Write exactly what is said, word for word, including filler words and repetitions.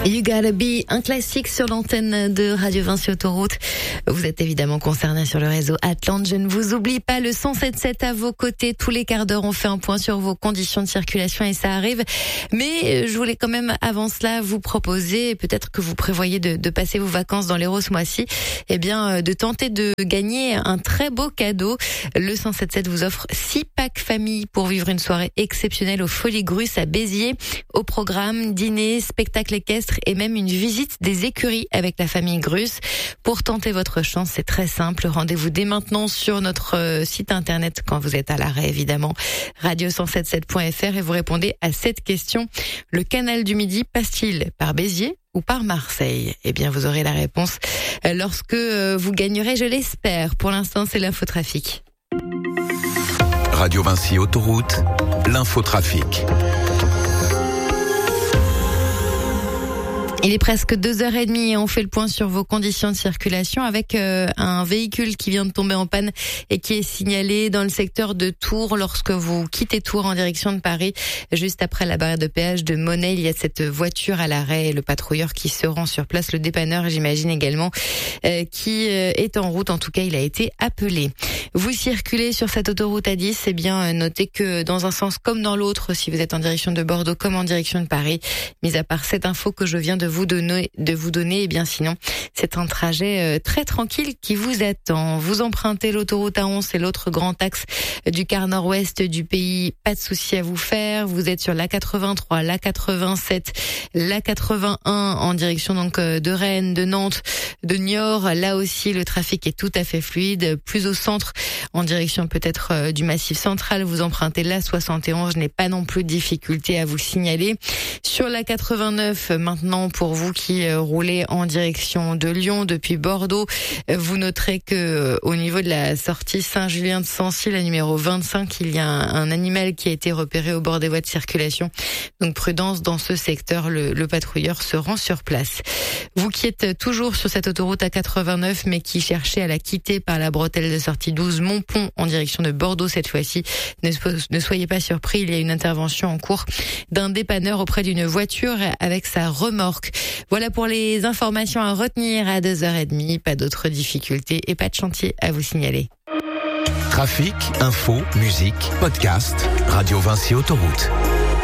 You Gotta Be, un classique sur l'antenne de Radio Vinci Autoroute. Vous êtes évidemment concerné sur le réseau Atlante. Je ne vous oublie pas, le cent sept sept à vos côtés. Tous les quarts d'heure, on fait un point sur vos conditions de circulation et ça arrive. Mais je voulais quand même, avant cela, vous proposer, peut-être que vous prévoyez de, de passer vos vacances dans l'Hérault ce mois-ci, eh bien, de tenter de gagner un très beau cadeau. Le cent sept sept vous offre six packs famille pour vivre une soirée exceptionnelle aux Folies Grusses à Béziers. Au programme, dîner, spectacle équestre et même une visite des écuries avec la famille Gruss. Pour tenter votre chance, c'est très simple. Rendez-vous dès maintenant sur notre site internet quand vous êtes à l'arrêt, évidemment, radio cent soixante-dix-sept point f r et vous répondez à cette question. Le canal du Midi passe-t-il par Béziers ou par Marseille? Eh bien, vous aurez la réponse lorsque vous gagnerez, je l'espère. Pour l'instant, c'est l'infotrafic. Radio Vinci Autoroute, l'infotrafic. Il est presque deux heures trente et on fait le point sur vos conditions de circulation avec euh, un véhicule qui vient de tomber en panne et qui est signalé dans le secteur de Tours lorsque vous quittez Tours en direction de Paris. Juste après la barrière de péage de Monnet, il y a cette voiture à l'arrêt et le patrouilleur qui se rend sur place, le dépanneur j'imagine également, euh, qui euh, est en route. En tout cas, il a été appelé. Vous circulez sur cette autoroute A dix, eh bien notez que dans un sens comme dans l'autre, si vous êtes en direction de Bordeaux comme en direction de Paris, mis à part cette info que je viens de vous donner, de vous donner, et bien sinon, c'est un trajet très tranquille qui vous attend. Vous empruntez l'autoroute A onze, c'est l'autre grand axe du quart nord-ouest du pays. Pas de souci à vous faire. Vous êtes sur l'A quatre-vingt-trois, l'A quatre-vingt-sept, l'A quatre-vingt-un en direction donc de Rennes, de Nantes, de Niort. Là aussi, le trafic est tout à fait fluide. Plus au centre, en direction peut-être du Massif central, vous empruntez l'A soixante et onze. Je n'ai pas non plus de difficulté à vous signaler. Sur l'A quatre-vingt-neuf, maintenant, pour vous qui roulez en direction de Lyon depuis Bordeaux, vous noterez que au niveau de la sortie Saint-Julien de Sancy, la numéro vingt-cinq, il y a un, un animal qui a été repéré au bord des voies de circulation. Donc prudence dans ce secteur, le, le patrouilleur se rend sur place. Vous qui êtes toujours sur cette autoroute A quatre-vingt-neuf mais qui cherchez à la quitter par la bretelle de sortie douze Montpont en direction de Bordeaux cette fois-ci, ne, ne soyez pas surpris, il y a une intervention en cours d'un dépanneur auprès d'une voiture avec sa remorque. Voilà pour les informations à retenir à deux heures trente. Pas d'autres difficultés et pas de chantier à vous signaler. Trafic, info, musique, podcast, Radio Vinci Autoroute.